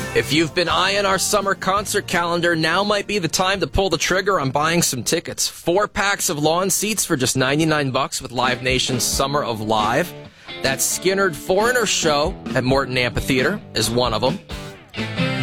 If you've been eyeing our summer concert calendar, now might be the time to pull the trigger on buying some tickets. 4 packs of lawn seats for just $99 with Live Nation's Summer of Live. That Skynyrd Foreigner show at Morton Amphitheater is one of them.